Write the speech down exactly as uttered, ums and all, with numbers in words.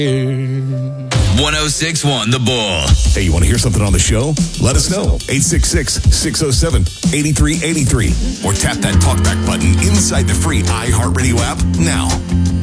one oh six point one The Bull. Hey, you want to hear something on the show? Let us know. eight six six, six oh seven, eight three eight three. Or tap that talkback button inside the free iHeartRadio app now.